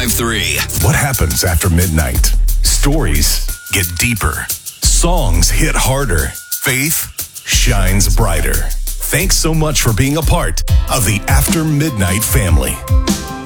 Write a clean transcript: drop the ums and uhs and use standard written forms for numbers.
105.3. What happens after midnight? Stories get deeper. Songs hit harder. Faith shines brighter. Thanks so much for being a part of the After Midnight family.